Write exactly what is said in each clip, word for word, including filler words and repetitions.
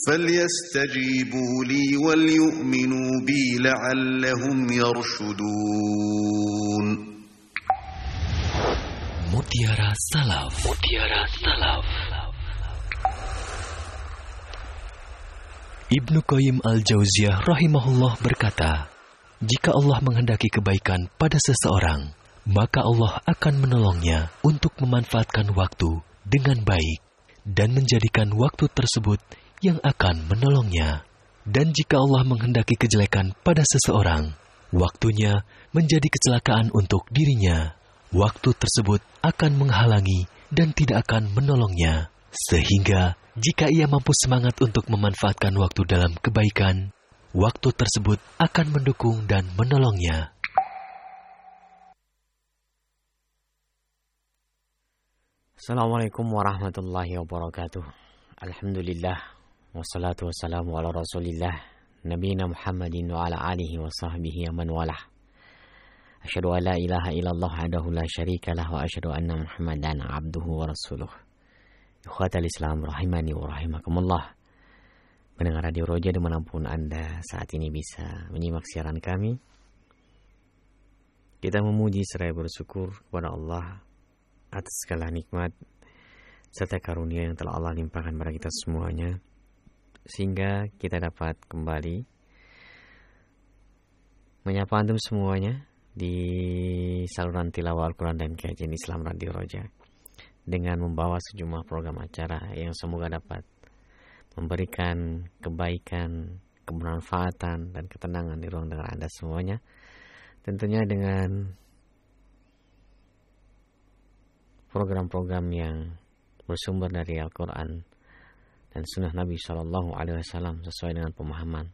فليستجيبوا لي وليؤمنوا بي لعلهم يرشدون. Mutiara Salaf. Mutiara Salaf. Ibnu Qayyim Al-Jauziyah rahimahullah berkata, jika Allah menghendaki kebaikan pada seseorang, maka Allah akan menolongnya untuk memanfaatkan waktu dengan baik dan menjadikan waktu tersebut yang akan menolongnya. Dan jika Allah menghendaki kejelekan pada seseorang, waktunya menjadi kecelakaan untuk dirinya. Waktu tersebut akan menghalangi dan tidak akan menolongnya. Sehingga jika ia mampu semangat untuk memanfaatkan waktu dalam kebaikan, waktu tersebut akan mendukung dan menolongnya. Assalamualaikum warahmatullahi wabarakatuh. Alhamdulillah, wassalatu wassalamu ala rasulillah, nabiyina Muhammadin wa ala alihi wa sahbihi man walah. Asyhadu an la ilaha illallah wahdahu la syarika lah wa asyhadu anna Muhammadan abduhu wa rasuluh. Ikhwatal Islam rahimani wa rahimakumullah. Pendengar Radio Roja dimanapun Anda saat ini bisa menyimak siaran kami, kita memuji seraya bersyukur kepada Allah atas segala nikmat serta karunia yang telah Allah limpahkan pada kita semuanya, sehingga kita dapat kembali menyapa antum semuanya di saluran tilawah Al-Quran dan kajian Islam Radio Roja dengan membawa sejumlah program acara yang semoga dapat memberikan kebaikan, kebermanfaatan dan ketenangan di ruang dengar Anda semuanya, tentunya dengan program-program yang bersumber dari Al-Quran dan Sunnah Nabi Shallallahu Alaihi Wasallam sesuai dengan pemahaman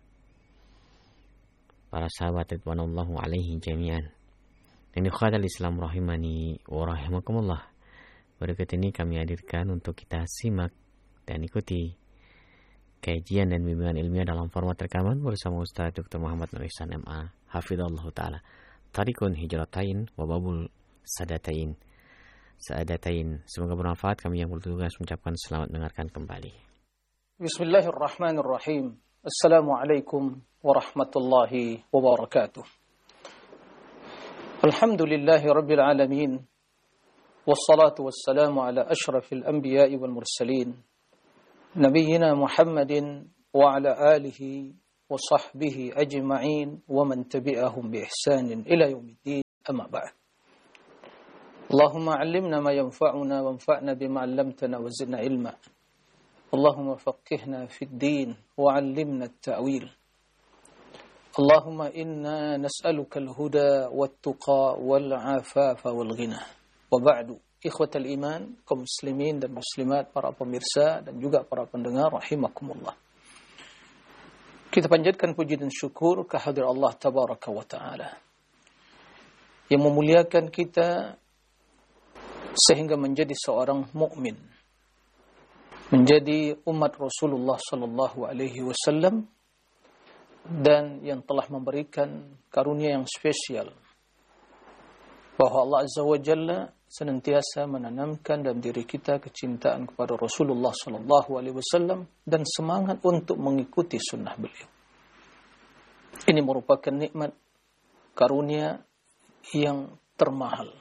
para sahabat ridwanullahu alaihi jami'an. Dan ikhwatal Islam rahimani wa rahimakumullah, berikut ini kami hadirkan untuk kita simak dan ikuti kajian dan bimbingan ilmiah dalam format rekaman bersama Ustaz Doktor Muhammad Nur Ihsan M A hafizallahu taala. Tarikun hijratain wa babul sadatain. Saadatain. Semoga bermanfaat. Kami yang bertugas mengucapkan selamat mendengarkan kembali. Bismillahirrahmanirrahim. Assalamualaikum warahmatullahi wabarakatuh. Alhamdulillahi rabbil alamin. Wassalatu wassalamu ala ashrafil anbiya'i wal mursalin. Nabiyyina Muhammadin wa ala alihi wa sahbihi ajma'in wa man tabi'ahum bi ihsanin ila yaumiddin. Amma ba'd. Allahumma 'allimna ma yanfa'una wanfa'na bima 'allamtana wa zidna ilma. Allahumma faqqihna fid din wa 'allimna at-ta'wil. Allahumma inna nas'aluka al-huda wat-tuqa wal-'afafa wal-ghina. Wa ba'du, ikhwatal iman, kaum muslimin dan muslimat, para pemirsa dan juga para pendengar rahimakumullah. Kita panjatkan puji dan syukur kehadirat Allah tabaraka wa taala yang memuliakan kita sehingga menjadi seorang mukmin, menjadi umat Rasulullah sallallahu alaihi wasallam, dan yang telah memberikan karunia yang spesial bahwa Allah Azza wa Jalla senantiasa menanamkan dalam diri kita kecintaan kepada Rasulullah sallallahu alaihi wasallam dan semangat untuk mengikuti sunnah beliau. Ini merupakan nikmat karunia yang termahal,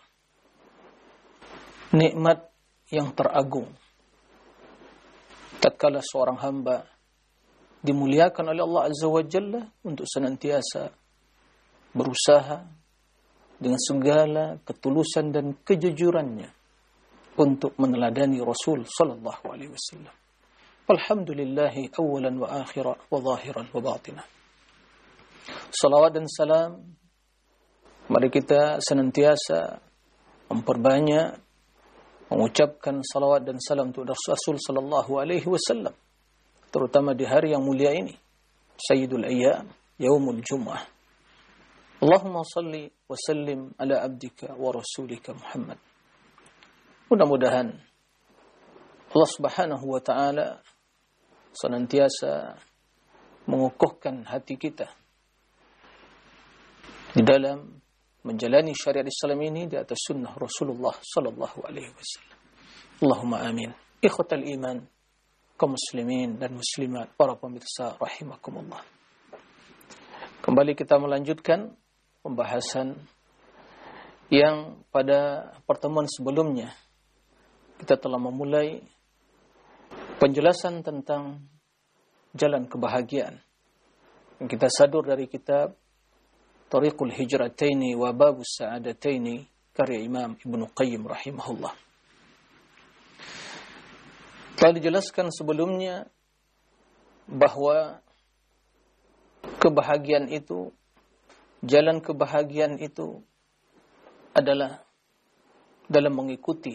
nikmat yang teragung. Tatkala seorang hamba dimuliakan oleh Allah Azza wa Jalla untuk senantiasa berusaha dengan segala ketulusan dan kejujurannya untuk meneladani Rasul sallallahu alaihi wasallam. Alhamdulillahi awalan wa akhiran wa zahiran wa batinah. Salawat dan salam, mari kita senantiasa memperbanyak mengucapkan salawat dan salam untuk Rasul sallallahu alaihi wasallam, terutama di hari yang mulia ini, Sayyidul Ayyam, Yaumul Jum'ah. Allahumma salli wa sallim ala abdika wa rasulika Muhammad. Mudah-mudahan Allah Subhanahu wa taala senantiasa mengukuhkan hati kita di dalam menjalani syariat Islam ini di atas sunnah Rasulullah sallallahu alaihi wasallam. Allahumma amin. Ikhwatal iman, kaum muslimin dan muslimat, para pemirsa rahimakumullah. Kembali kita melanjutkan pembahasan yang pada pertemuan sebelumnya kita telah memulai penjelasan tentang jalan kebahagiaan. Yang kita sadur dari kitab Tariqul Hijrataini wa Babus Sa'adataini karya Imam Ibnu Qayyim rahimahullah. Telah dijelaskan sebelumnya bahwa kebahagiaan itu, jalan kebahagiaan itu adalah dalam mengikuti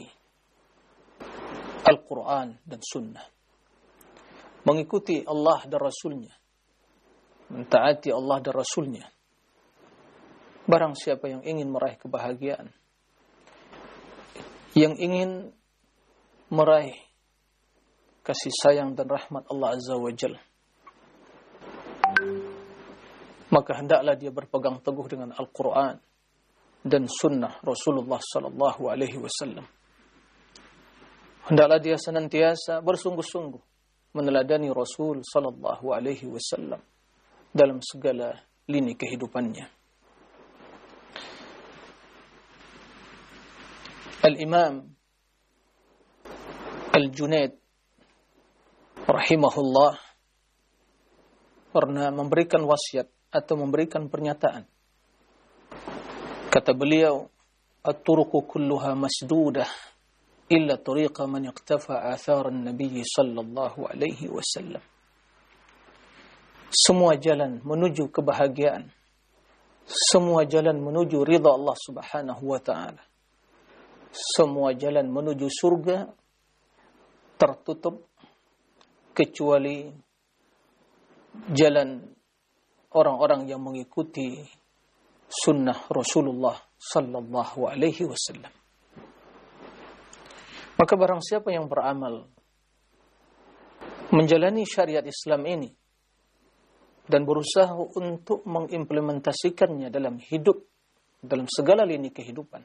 Al-Quran dan Sunnah. Mengikuti Allah dan Rasulnya. Mentaati Allah dan Rasulnya. Barang siapa yang ingin meraih kebahagiaan, yang ingin meraih kasih sayang dan rahmat Allah Azza wa Jalla, maka hendaklah dia berpegang teguh dengan Al-Quran dan Sunnah Rasulullah sallallahu alaihi wasallam. Hendaklah dia senantiasa bersungguh-sungguh meneladani Rasul sallallahu alaihi wasallam dalam segala lini kehidupannya. Al-Imam Al-Junaid rahimahullah pernah memberikan wasiat atau memberikan pernyataan. Kata beliau, "At-turuqu kulluha masdudah illa tariqa man iqtafa athar an-nabiy sallallahu alaihi wasallam." Semua jalan menuju kebahagiaan, semua jalan menuju ridha Allah Subhanahu wa taala, semua jalan menuju surga tertutup kecuali jalan orang-orang yang mengikuti sunnah Rasulullah sallallahu alaihi wasallam. Maka barang siapa yang beramal menjalani syariat Islam ini dan berusaha untuk mengimplementasikannya dalam hidup, dalam segala lini kehidupan,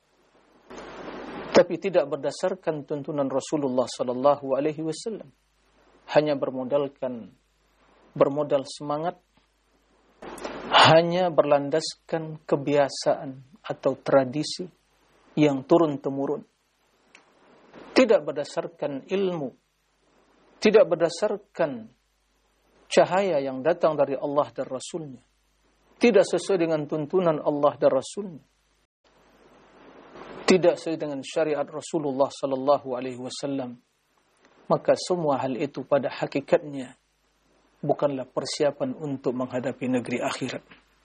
tapi tidak berdasarkan tuntunan Rasulullah sallallahu alaihi wasallam, hanya bermodalkan bermodal semangat, hanya berlandaskan kebiasaan atau tradisi yang turun-temurun, tidak berdasarkan ilmu, tidak berdasarkan cahaya yang datang dari Allah dan Rasulnya, tidak sesuai dengan tuntunan Allah dan Rasulnya, tidak sesuai dengan syariat Rasulullah sallallahu alaihi wasallam, maka semua hal itu pada hakikatnya bukanlah persiapan untuk menghadapi negeri akhirat.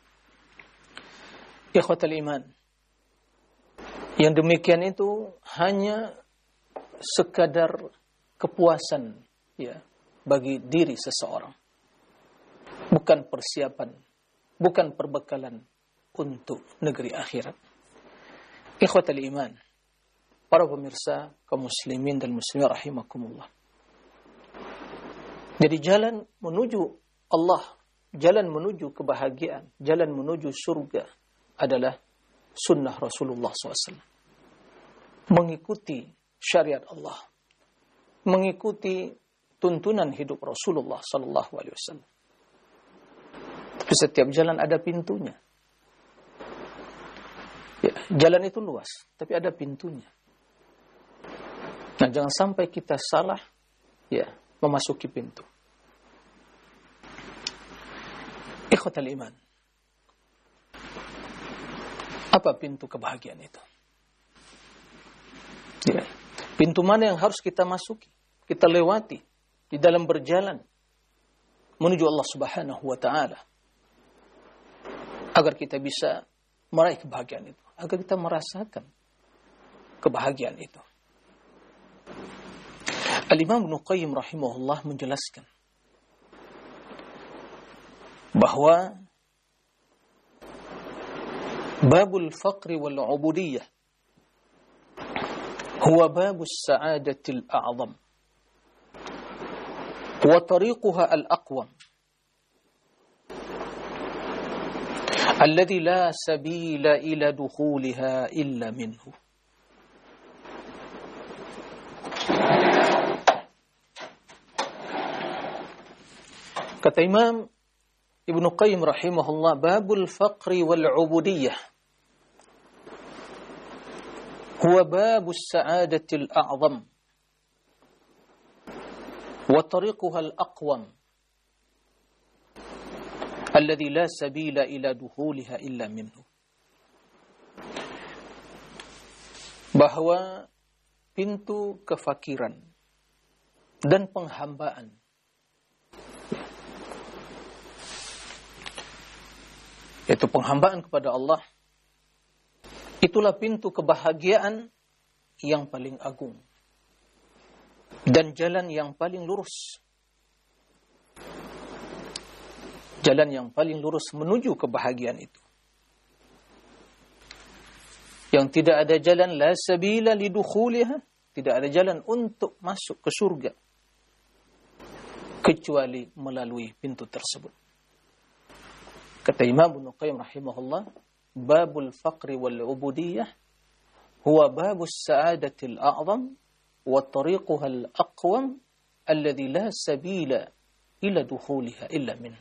Ikhwatal iman, yang demikian itu hanya sekadar kepuasan ya bagi diri seseorang, bukan persiapan, bukan perbekalan untuk negeri akhirat. Ikhwatal iman, para pemirsa kaum muslimin dan muslimat rahimakumullah. Jadi jalan menuju Allah, jalan menuju kebahagiaan, jalan menuju surga adalah sunnah Rasulullah shallallahu alaihi wasallam. Mengikuti syariat Allah, mengikuti tuntunan hidup Rasulullah sallallahu alaihi wasallam. Tapi setiap jalan ada pintunya. Ya, jalan itu luas, tapi ada pintunya. Nah, jangan sampai kita salah ya memasuki pintu. Ikhwatal iman, apa pintu kebahagiaan itu? Ya, pintu mana yang harus kita masuki, kita lewati di dalam berjalan menuju Allah Subhanahu wa taala, agar kita bisa meraih kebahagiaan itu, agar kita merasakan kebahagiaan itu. Al-Imam Ibnu Qayyim rahimahullah menjelaskan bahwa babul faqri wal ubudiyah huwa babus sa'adatil a'zam wa tariquha al-aqwam alladhi la sabila ila dukhuliha illa minhu. Kata Imam Ibnu Qayyim rahimahullah, babul faqri wal ubudiyyah huwa babus sa'adatil a'zam wa tariquha al-aqwam alladhi la sabila ila duhuliha illa minhu. Bahwa pintu kefakiran dan penghambaan, yaitu penghambaan kepada Allah, itulah pintu kebahagiaan yang paling agung dan jalan yang paling lurus. Jalan yang paling lurus menuju kebahagiaan itu. Yang tidak ada jalan la sabila lidukhuliha, tidak ada jalan untuk masuk ke surga kecuali melalui pintu tersebut. Kata Imam Ibnu Qayyim rahimahullah, babul faqri wal ubudiyyah huwa babus sa'adatil a'zam wa tariquha al-aqwam alladhi la sabila ila dukhuliha illa minhu.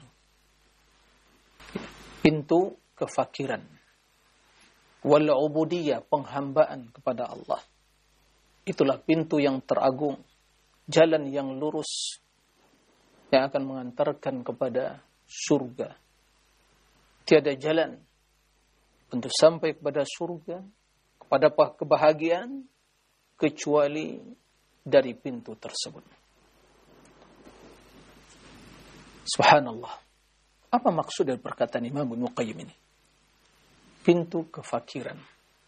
Pintu kefakiran wal ubudiyyah, penghambaan kepada Allah, itulah pintu yang teragung, jalan yang lurus yang akan mengantarkan kepada surga. Tiada jalan untuk sampai kepada surga, kepada kebahagiaan, kecuali dari pintu tersebut. Subhanallah. Apa maksud dari perkataan Imam Ibnu Qayyim ini? Pintu kefakiran.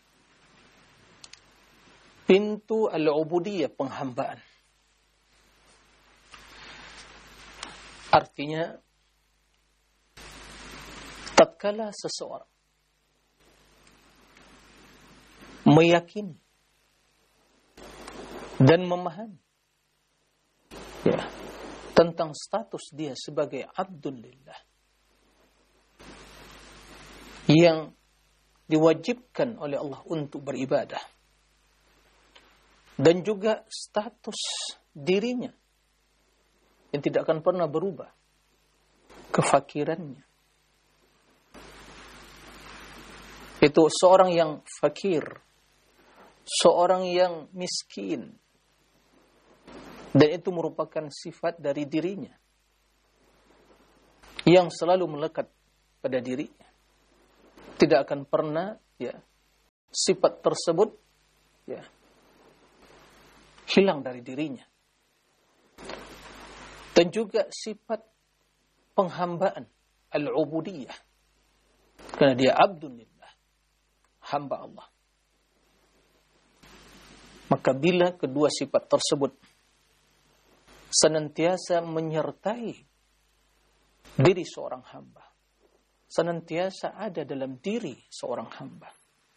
Pintu al-ubudiyyah, penghambaan. Artinya, tatkala seseorang meyakini dan memahami ya, tentang status dia sebagai Abdulillah yang diwajibkan oleh Allah untuk beribadah, dan juga status dirinya yang tidak akan pernah berubah, kefakirannya. Itu seorang yang fakir, seorang yang miskin, dan itu merupakan sifat dari dirinya yang selalu melekat pada dirinya. Tidak akan pernah ya sifat tersebut ya hilang dari dirinya. Dan juga sifat penghambaan, al-ubudiyyah, karena dia abdulillah, hamba Allah. Maka bila kedua sifat tersebut senantiasa menyertai diri seorang hamba, senantiasa ada dalam diri seorang hamba,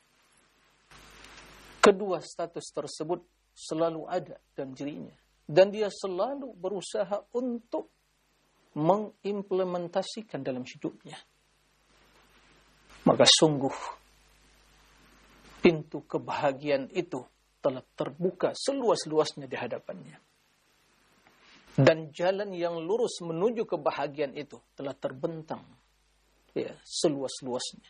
kedua status tersebut selalu ada dalam dirinya, dan dia selalu berusaha untuk mengimplementasikan dalam hidupnya, maka sungguh pintu kebahagiaan itu telah terbuka seluas-luasnya di hadapannya. Dan jalan yang lurus menuju kebahagiaan itu telah terbentang ya, seluas-luasnya.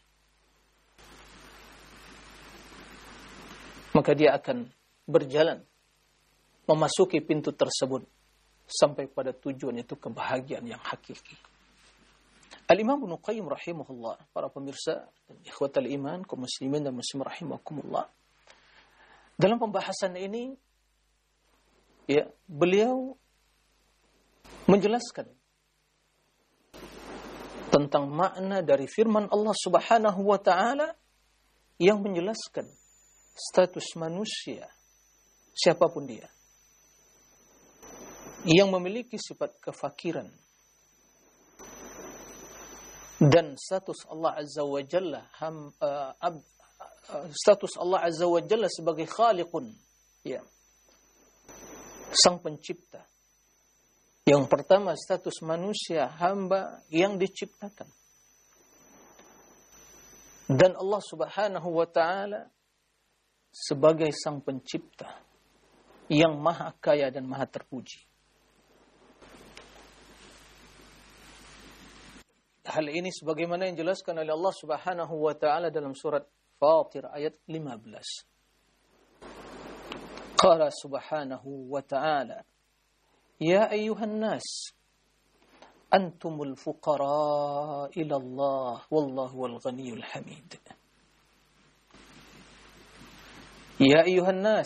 Maka dia akan berjalan memasuki pintu tersebut sampai pada tujuan itu, kebahagiaan yang hakiki. Al-Imam Ibnu Qayyim rahimahullah, para pemirsa dan ikhwatal iman, kaum muslimin dan muslimat rahimakumullah, dalam pembahasan ini ya, beliau menjelaskan tentang makna dari firman Allah Subhanahu wa taala yang menjelaskan status manusia siapapun dia yang memiliki sifat kefakiran, dan status Allah Azza wa Jalla ham, uh, ab, uh, status Allah Azza wa Jalla sebagai khaliqun ya, sang pencipta. Yang pertama, status manusia hamba yang diciptakan, dan Allah Subhanahu wa taala sebagai sang pencipta yang maha kaya dan maha terpuji. Hal ini sebagaimana yang dijelaskan oleh Allah Subhanahu wa taala dalam surat Fatir ayat lima belas. Qala subhanahu wa ta'ala, ya ayyuhan nas, antumul fuqara ila Allah, wallahu wal ghaniyul hamid. Ya ayyuhan nas,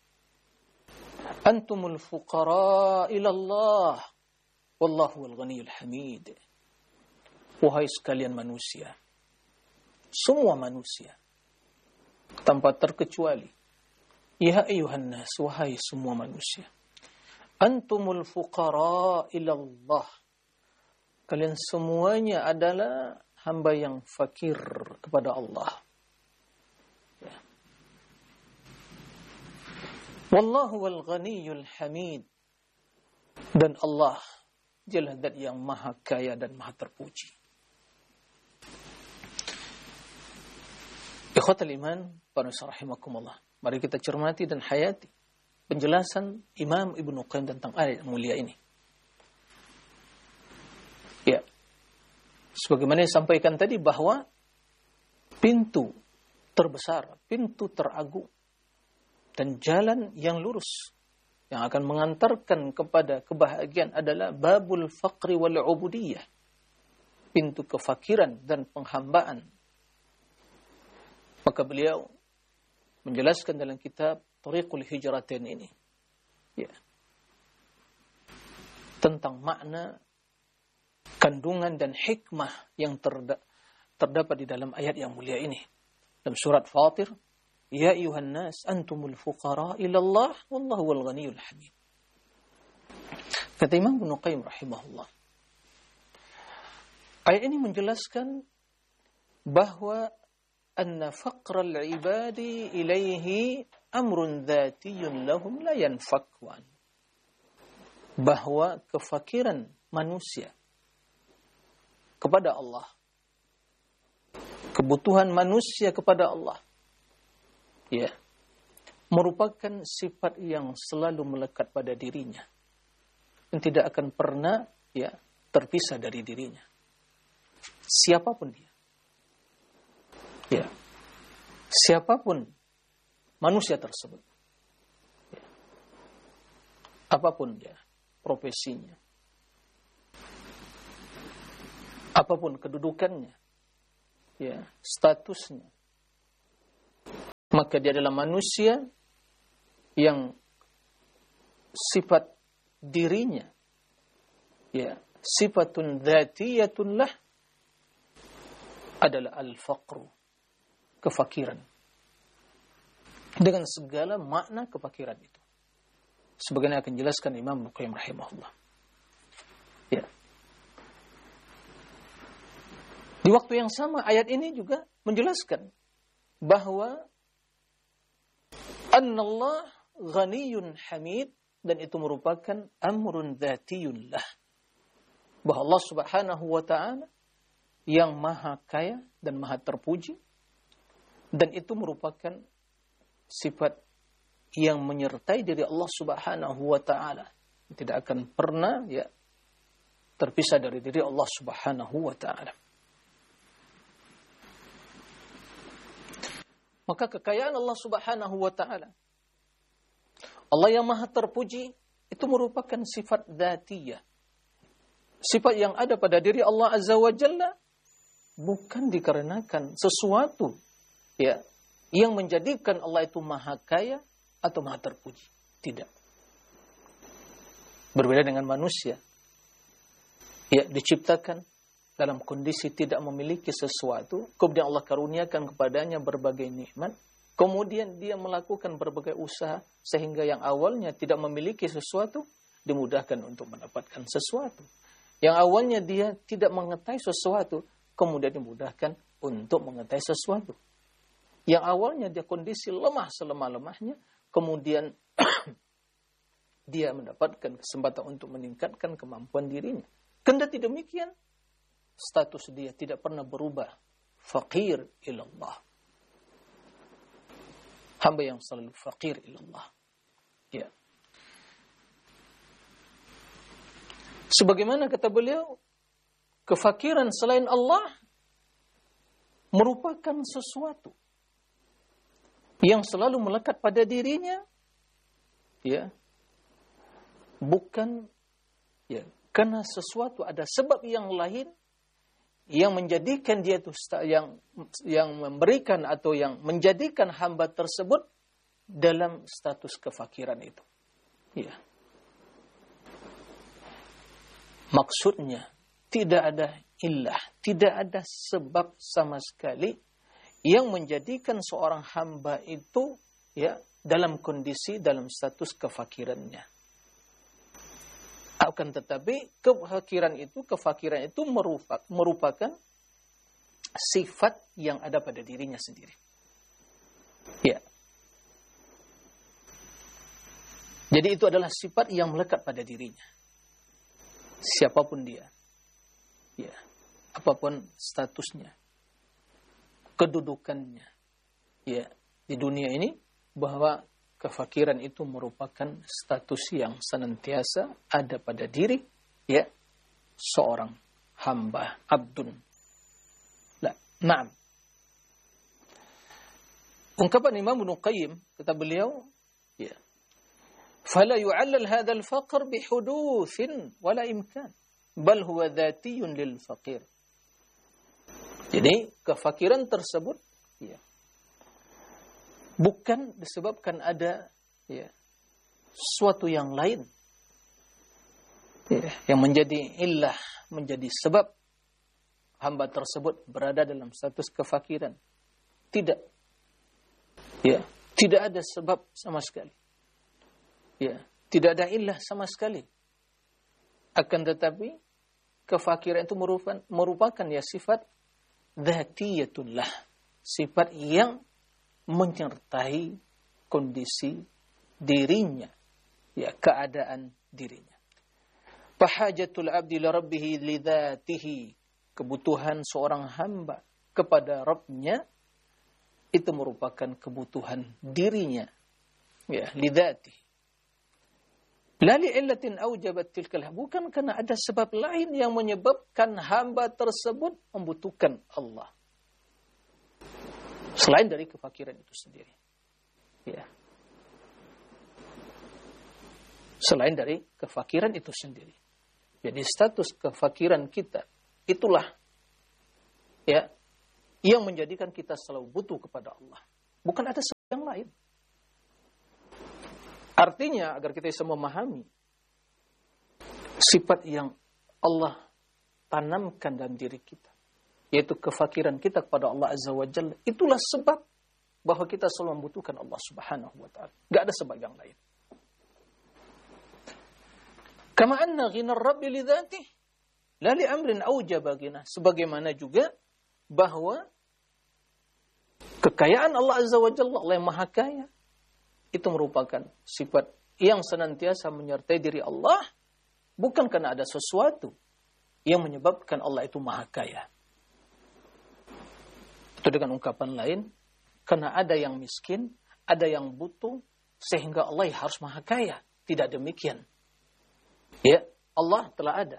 antumul fuqara ila Allah, wallahu wal ghaniyul hamid. Wahai sekalian manusia, semua manusia, tanpa terkecuali, ya ayuhan nas, wahai semua manusia, antumul fuqara ilallah, kalian semuanya adalah hamba yang fakir kepada Allah. Ya. Wallahu wal ghaniyul hamid, dan Allah dialah zat yang maha kaya dan maha terpuji. Ikhwatal iman, para rahimakumullah. Mari kita cermati dan hayati penjelasan Imam Ibnu Qayyim tentang ayat mulia ini. Ya. Sebagaimana yang disampaikan tadi bahwa pintu terbesar, pintu teragung dan jalan yang lurus yang akan mengantarkan kepada kebahagiaan adalah babul faqri wal ubudiyah. Pintu kefakiran dan penghambaan. Maka beliau menjelaskan dalam kitab Thariqul Hijratain ini, ya, tentang makna, kandungan dan hikmah yang terda- terdapat di dalam ayat yang mulia ini. Dalam surat Fatir, ya ayuhan nas, antumul fuqara ila Allah, wallahu wal ghaniyul hamid. Kata Imam Ibnu Qayyim rahimahullah, ayat ini menjelaskan bahwa anna faqral ibadi ilaihi amrun dzatiyyun lahum la yanfakwan. Bahwa kefakiran manusia kepada Allah, kebutuhan manusia kepada Allah, ya, merupakan sifat yang selalu melekat pada dirinya dan tidak akan pernah, ya, terpisah dari dirinya. Siapapun dia. Ya, siapapun manusia tersebut, ya, apapun dia profesinya, apapun kedudukannya, ya, statusnya, maka dia adalah manusia yang sifat dirinya, ya, sifatun dzatiyatun lah, adalah al-faqru, kefakiran, dengan segala makna kefakiran itu. Sebagaimana akan jelaskan Imam Ibnu Qayyim rahimahullah. Ya. Di waktu yang sama ayat ini juga menjelaskan bahwa annallah ghaniyun hamid, dan itu merupakan amrun dzatiyun lah. Bahwa Allah Subhanahu wa taala yang maha kaya dan maha terpuji, dan itu merupakan sifat yang menyertai diri Allah Subhanahu wa taala, tidak akan pernah, ya, terpisah dari diri Allah Subhanahu wa taala. Maka kekayaan Allah Subhanahu wa taala, Allah yang maha terpuji, itu merupakan sifat dzatiyah, sifat yang ada pada diri Allah Azza wa Jalla, bukan dikarenakan sesuatu, ya, yang menjadikan Allah itu maha kaya atau maha terpuji. Tidak. Berbeda dengan manusia, ya, diciptakan dalam kondisi tidak memiliki sesuatu, kemudian Allah karuniakan kepadanya berbagai nikmat, kemudian dia melakukan berbagai usaha sehingga yang awalnya tidak memiliki sesuatu dimudahkan untuk mendapatkan sesuatu. Yang awalnya dia tidak mengetahui sesuatu, kemudian dimudahkan untuk mengetahui sesuatu. Yang awalnya dia kondisi lemah selemah-lemahnya, kemudian dia mendapatkan kesempatan untuk meningkatkan kemampuan dirinya. Kendati demikian, status dia tidak pernah berubah. Faqir ilallah. Hamba yang selalu faqir ilallah. Ya. Sebagaimana kata beliau, kefakiran selain Allah merupakan sesuatu yang selalu melekat pada dirinya, ya, bukan, ya, karena sesuatu ada sebab yang lain yang menjadikan dia itu, yang yang memberikan atau yang menjadikan hamba tersebut dalam status kefakiran itu. Ya. Maksudnya tidak ada illah, tidak ada sebab sama sekali yang menjadikan seorang hamba itu, ya, dalam kondisi, dalam status kefakirannya. Akan tetapi kefakiran itu, kefakiran itu merupakan sifat yang ada pada dirinya sendiri. Ya. Jadi itu adalah sifat yang melekat pada dirinya. Siapapun dia. Ya. Apapun statusnya. Kedudukannya. Ya. Di dunia ini, bahwa kefakiran itu merupakan status yang senantiasa ada pada diri, ya, seorang hamba, abdun. La, na'am. Ungkapan Imam Ibnu Qayyim, kata beliau, ya, fala yu'allal hadzal faqr bihudutsin wala imkan, bal huwa dzatiyun lil faqir. Jadi kefakiran tersebut, ya, bukan disebabkan ada, ya, sesuatu yang lain, ya, yang menjadi illah, menjadi sebab hamba tersebut berada dalam status kefakiran. Tidak. Ya, tidak ada sebab sama sekali. Ya, tidak ada illah sama sekali. Akan tetapi kefakiran itu merupakan, merupakan ya sifat dzatiyatullah, sifat yang menyertai kondisi dirinya, ya, keadaan dirinya. Fahajatul abdi li rabbih li dzatihi, kebutuhan seorang hamba kepada Rabbnya itu merupakan kebutuhan dirinya, ya, li dzatihi. La li illatin aujabat tilkal, bukan karena ada sebab lain yang menyebabkan hamba tersebut membutuhkan Allah selain dari kefakiran itu sendiri. Ya. Selain dari kefakiran itu sendiri. Jadi status kefakiran kita itulah, ya, yang menjadikan kita selalu butuh kepada Allah. Bukan ada sebab yang lain. Artinya agar kita bisa memahami sifat yang Allah tanamkan dalam diri kita, yaitu kefakiran kita kepada Allah Azza wa Jalla, itulah sebab bahwa kita selalu membutuhkan Allah Subhanahu wa ta'ala. Tidak ada sebab yang lain. Kama anna ghina rabbi li dzatihi la li amrin aujaba ghina, sebagaimana juga bahwa kekayaan Allah Azza wa Jalla, Allah yang Maha Kaya, itu merupakan sifat yang senantiasa menyertai diri Allah, bukan karena ada sesuatu yang menyebabkan Allah itu Maha Kaya. Itu dengan ungkapan lain, karena ada yang miskin, ada yang butuh, sehingga Allah harus Maha Kaya. Tidak demikian. Ya, Allah telah ada.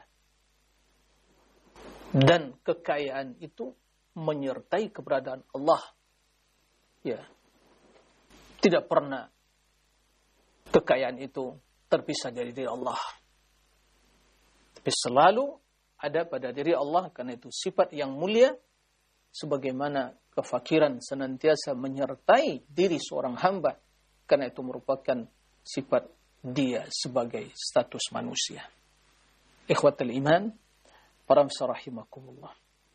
Dan kekayaan itu menyertai keberadaan Allah. Ya. Tidak pernah kekayaan itu terpisah dari diri Allah. Tapi selalu ada pada diri Allah, karena itu sifat yang mulia, sebagaimana kefakiran senantiasa menyertai diri seorang hamba, karena itu merupakan sifat dia sebagai status manusia. Ikhwatul iman, para rahimakumullah.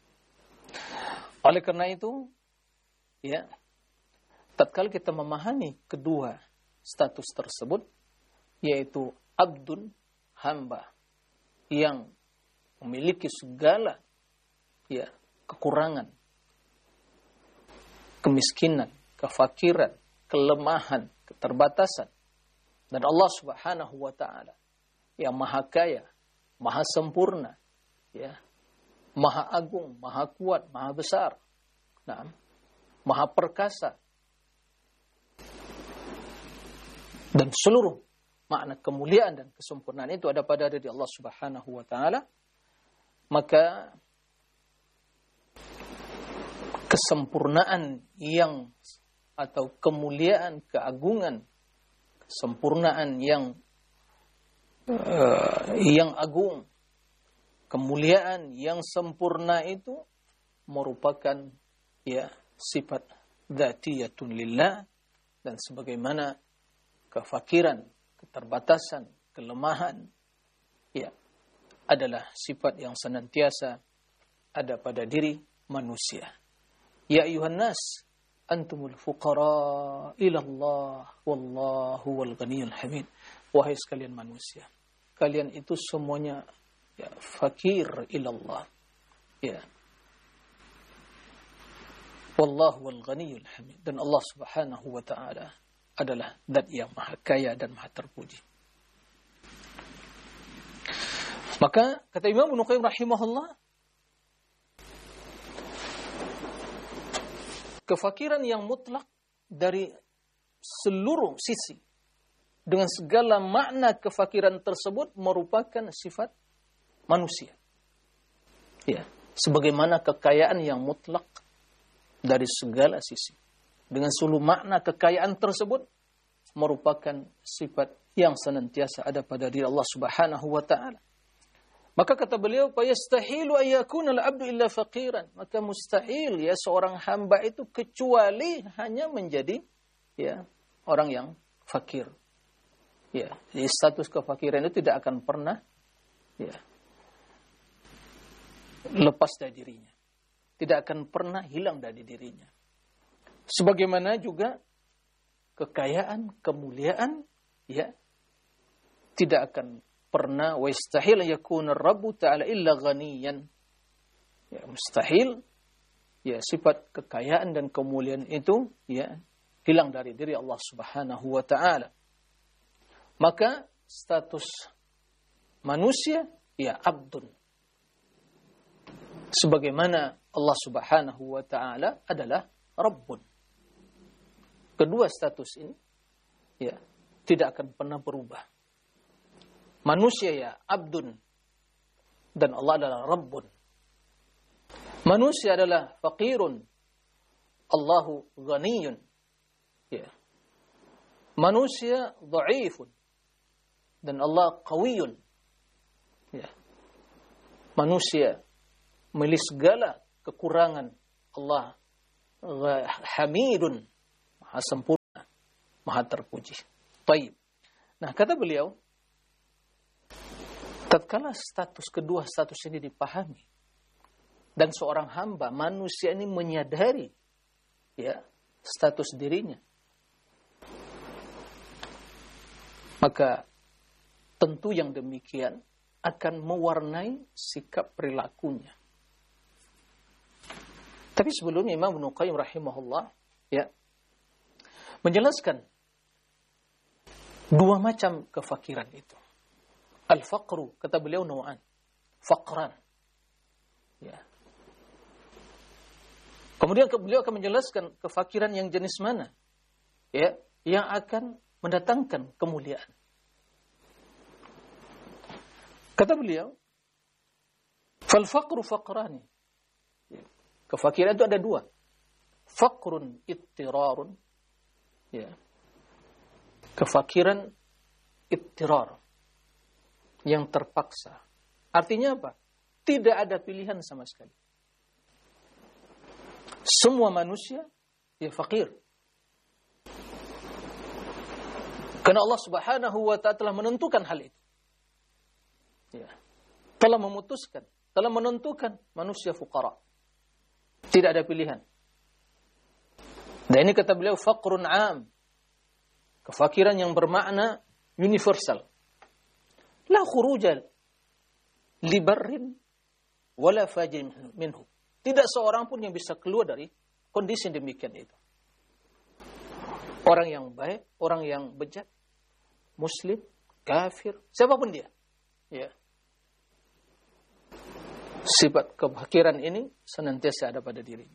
Oleh karena itu, ya, tatkala kita memahami kedua status tersebut, yaitu abdun, hamba yang memiliki segala, ya, kekurangan, kemiskinan, kefakiran, kelemahan, keterbatasan, dan Allah Subhanahu wa ta'ala yang Maha Kaya, Maha Sempurna, ya, Maha Agung, Maha Kuat, Maha Besar, nah, Maha Perkasa, dan seluruh makna kemuliaan dan kesempurnaan itu ada pada diri Allah Subhanahu wa ta'ala. maka kesempurnaan yang atau kemuliaan, keagungan, kesempurnaan yang uh, yang agung, kemuliaan yang sempurna itu merupakan ya sifat dzatiyatun lillah, dan sebagaimana kefakiran, keterbatasan, kelemahan ya adalah sifat yang senantiasa ada pada diri manusia. Ya ayuhan nas antumul fuqara ila Allah wallahu wal ghaniyul hamid. Wahai sekalian manusia, kalian itu semuanya ya fakir ila Allah. Ya. Wallahu wal ghaniyul hamid. Dan Allah Subhanahu wa taala adalah zat yang maha kaya dan maha terpuji. Maka kata Imam Ibnu Qayyim rahimahullah, kefakiran yang mutlak dari seluruh sisi dengan segala makna kefakiran tersebut merupakan sifat manusia. Ya, sebagaimana kekayaan yang mutlak dari segala sisi dengan seluruh makna kekayaan tersebut merupakan sifat yang senantiasa ada pada diri Allah Subhanahu wa taala. Maka kata beliau, "Fayastahilu an yakuna al-'abdu illa faqiran." Maka mustahil ya seorang hamba itu kecuali hanya menjadi ya orang yang fakir. Ya, jadi status kefakiran itu tidak akan pernah ya lepas dari dirinya. Tidak akan pernah hilang dari dirinya. Sebagaimana juga kekayaan, kemuliaan ya tidak akan pernah, wa istahil yakuna Rabbu ta'ala illa ghaniyan. Ya, mustahil ya sifat kekayaan dan kemuliaan itu ya hilang dari diri Allah Subhanahu wa taala. Maka status manusia ya abdun. Sebagaimana Allah Subhanahu wa taala adalah Rabbun. Kedua status ini ya tidak akan pernah berubah. Manusia ya abdun dan Allah adalah Rabbun. Manusia adalah faqirun, Allahu ghaniyun. Ya. Manusia dha'ifun dan Allah qawiyun. Ya. Manusia memiliki segala kekurangan, Allah hamidun, maha sempurna, maha terpuji. Baik. Nah, kata beliau, tatkala status kedua status ini dipahami dan seorang hamba manusia ini menyadari ya status dirinya, maka tentu yang demikian akan mewarnai sikap perilakunya. Tapi sebelumnya Imam Ibnu Qayyim rahimahullah ya menjelaskan dua macam kefakiran itu. Al-faqru, kata beliau, naw'an. Faqran. Ya. Kemudian beliau akan menjelaskan kefakiran yang jenis mana? Ya, yang akan mendatangkan kemuliaan. Kata beliau, fal-faqru faqrani. Ya. Kefakiran itu ada dua. Faqrun ittirarun. Ya. Kefakiran ittirar. Yang terpaksa. Artinya apa? Tidak ada pilihan sama sekali. Semua manusia ya fakir. Karena Allah Subhanahu wa ta'ala telah menentukan hal itu. Ya. Telah memutuskan, telah menentukan manusia fuqara. Tidak ada pilihan. Dan ini kata beliau faqrun 'am. Kefakiran yang bermakna universal. La khuruja li barrin wala fajir minhu. Tidak seorang pun yang bisa keluar dari kondisi demikian itu. Orang yang baik, orang yang bejat, muslim, kafir, siapapun dia. Ya. Sifat kefakiran ini senantiasa ada pada dirinya.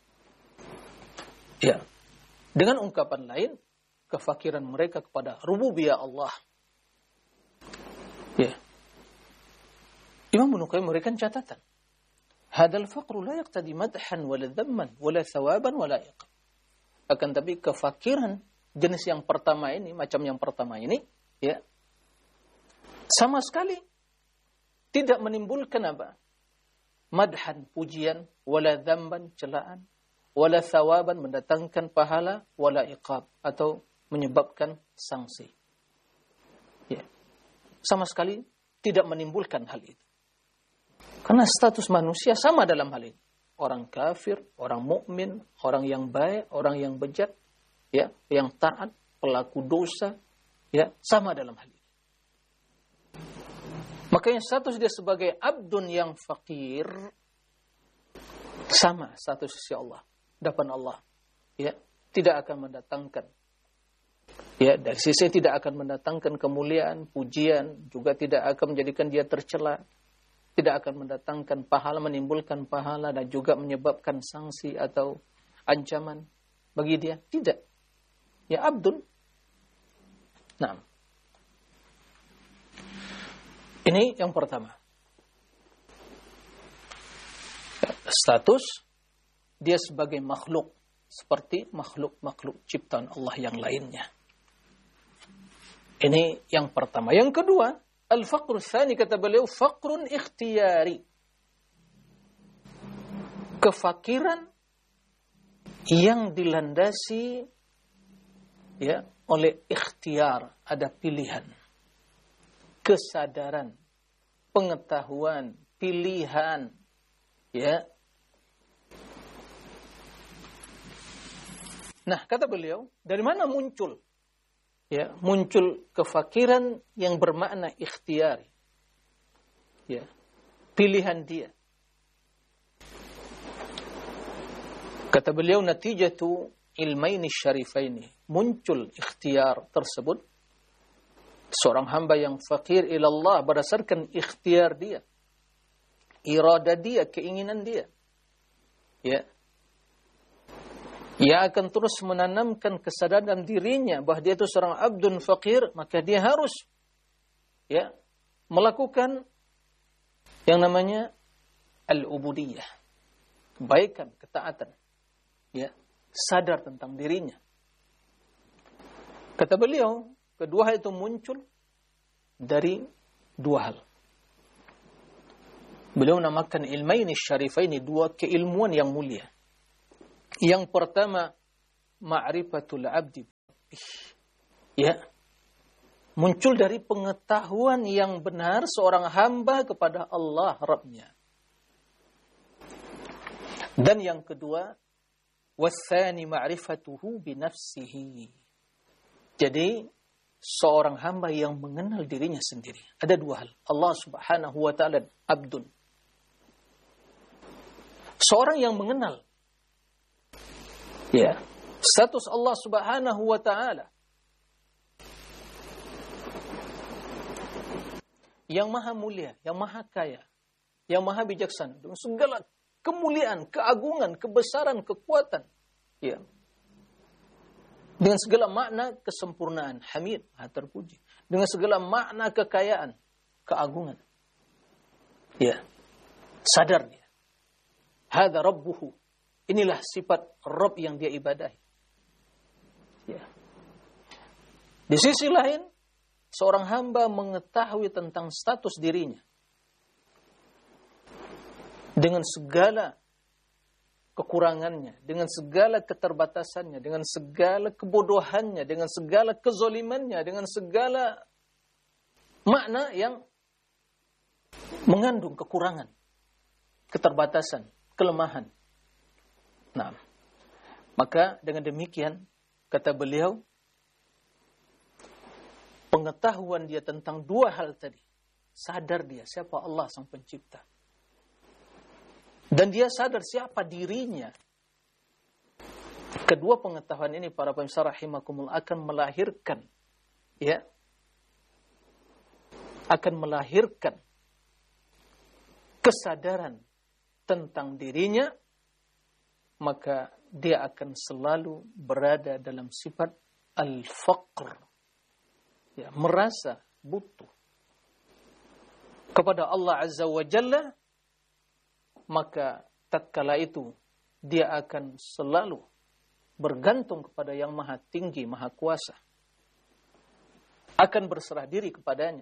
Ya. Dengan ungkapan lain, kefakiran mereka kepada rububiyah Allah. Ya. Imam Ibnu Qayyim memberikan catatan. Hadal faqru la yaqtadi madhan wala dhamman wala thawaban wala iqab. Akan tapi kefakiran jenis yang pertama ini, macam yang pertama ini, ya, sama sekali tidak menimbulkan apa? Madhan, pujian, wala dhamban, celaan, wala thawaban, mendatangkan pahala, wala iqab, atau menyebabkan sanksi. Ya. Sama sekali tidak menimbulkan hal itu. Karena status manusia sama dalam hal ini. Orang kafir, orang mukmin, orang yang baik, orang yang bejat, ya, yang taat, pelaku dosa, ya, sama dalam hal ini. Makanya status dia sebagai abdun yang fakir sama status sisi Allah, depan Allah, ya, tidak akan mendatangkan, ya, dari sisi tidak akan mendatangkan kemuliaan, pujian, juga tidak akan menjadikan dia tercela, tidak akan mendatangkan pahala, menimbulkan pahala dan juga menyebabkan sanksi atau ancaman bagi dia, tidak. Ya, abdun. Nah, ini yang pertama. Status dia sebagai makhluk seperti makhluk-makhluk ciptaan Allah yang lainnya. Ini yang pertama. Yang kedua, al-faqru tsani, kata beliau, faqrun ikhtiyari. Kefakiran yang dilandasi, ya, oleh ikhtiar, ada pilihan, kesadaran, pengetahuan, pilihan, ya. Nah, kata beliau, dari mana muncul? Ya, muncul kefakiran yang bermakna ikhtiyari. Ya, pilihan dia. Kata beliau, natijatu ilmaini syarifaini. Muncul ikhtiar tersebut. Seorang hamba yang fakir ilallah berdasarkan ikhtiar dia. Irada dia, keinginan dia. Ya. Ia akan terus menanamkan kesadaran dirinya bahwa dia itu seorang abdun fakir, maka dia harus, ya, melakukan yang namanya al-ubudiyah, kebaikan, ketaatan, ya, sadar tentang dirinya. Kata beliau, kedua hal itu muncul dari dua hal. Beliau namakan ilmaini syarifaini, dua keilmuan yang mulia. Yang pertama, ma'rifatul abdi. Ya. Muncul dari pengetahuan yang benar seorang hamba kepada Allah Rabbnya. Dan yang kedua, wathani ma'rifatuhu binafsihi. Jadi, seorang hamba yang mengenal dirinya sendiri. Ada dua hal. Allah subhanahu wa ta'ala abdun. Seorang yang mengenal, ya, status Allah subhanahu wa ta'ala yang maha mulia, yang maha kaya, yang maha bijaksana, dengan segala kemuliaan, keagungan, kebesaran, kekuatan, ya, dengan segala makna kesempurnaan, hamid, maha terpuji, dengan segala makna kekayaan, keagungan, ya, sadar dia, hadza rabbuhu. Inilah sifat Rabb yang dia ibadahi. Ya. Di sisi lain, seorang hamba mengetahui tentang status dirinya. Dengan segala kekurangannya, dengan segala keterbatasannya, dengan segala kebodohannya, dengan segala kezolimannya, dengan segala makna yang mengandung kekurangan, keterbatasan, kelemahan. Nah, maka dengan demikian, kata beliau, pengetahuan dia tentang dua hal tadi. Sadar dia siapa Allah sang pencipta. Dan dia sadar siapa dirinya. Kedua pengetahuan ini, para pemirsa rahimakumullah, akan melahirkan, ya, akan melahirkan kesadaran tentang dirinya, maka dia akan selalu berada dalam sifat al-faqr, ya, merasa butuh, kepada Allah Azza wa Jalla, maka tatkala itu dia akan selalu bergantung kepada yang maha tinggi, maha kuasa. Akan berserah diri kepadanya.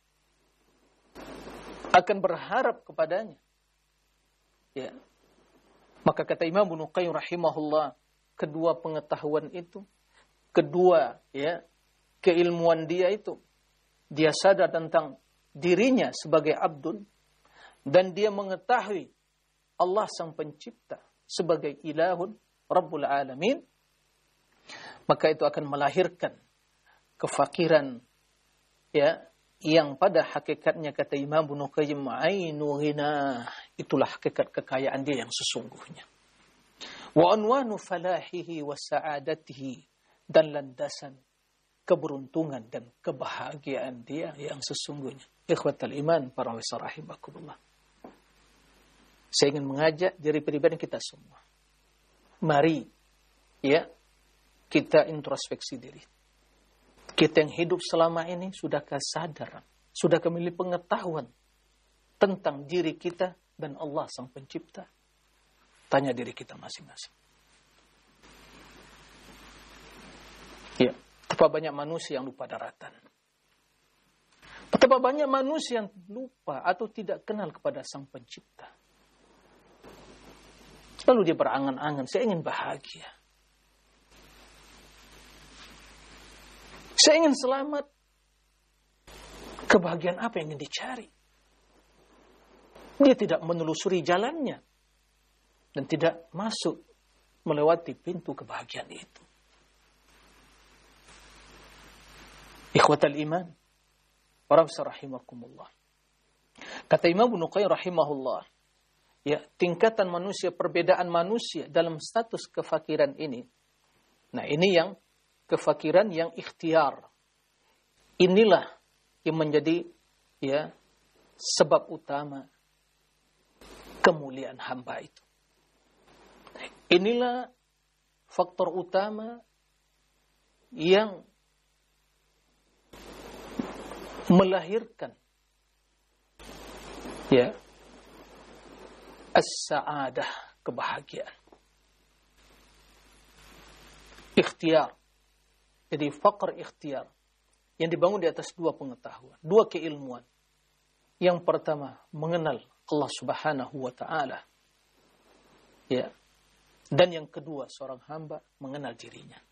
Akan berharap kepadanya. Ya. Maka kata Imam Ibnu Qayyim rahimahullah, kedua pengetahuan itu, kedua ya keilmuan dia itu, dia sadar tentang dirinya sebagai abdun, dan dia mengetahui Allah sang pencipta sebagai ilahun Rabbul Alamin, maka itu akan melahirkan kefakiran ya yang pada hakikatnya kata Imam Ibnu Qayyim ainu ghina, itulah hakikat kekayaan dia yang sesungguhnya. Wa anwanu falahihi wa sa'adatihi, dan landasan keberuntungan dan kebahagiaan dia yang sesungguhnya. Ikhwatal iman, para wisa rahimakumullah. Saya ingin mengajak diri pribadi kita semua. Mari ya kita introspeksi diri. Kita yang hidup selama ini sudahkah sadar, sudahkah memiliki pengetahuan tentang diri kita dan Allah sang pencipta? Tanya diri kita masing-masing. Ya, betapa banyak manusia yang lupa daratan. Betapa banyak manusia yang lupa atau tidak kenal kepada sang pencipta. Lalu dia berangan-angan, saya ingin bahagia. Saya ingin selamat. Kebahagiaan apa yang ingin dicari? Dia tidak menelusuri jalannya. Dan tidak masuk melewati pintu kebahagiaan itu. Ikhwatal iman, para rahimakumullah. Kata Imam Ibnu Qayyim rahimahullah, ya, tingkatan manusia, perbedaan manusia dalam status kefakiran ini. Nah, ini yang kefakiran yang ikhtiar. Inilah yang menjadi ya sebab utama kemuliaan hamba itu. Inilah faktor utama yang melahirkan ya as-sa'adah, kebahagiaan. Ikhtiar. Jadi faktor ikhtiar yang dibangun di atas dua pengetahuan, dua keilmuan. Yang pertama, mengenal Allah Subhanahu wa taala. Ya. Dan yang kedua, seorang hamba mengenal dirinya.